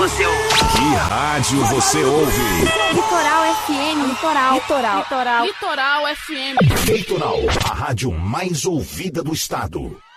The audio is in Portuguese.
você ouve? Que rádio você ouve? Litoral FM. Litoral FM. Litoral FM. Litoral, a rádio mais ouvida do estado.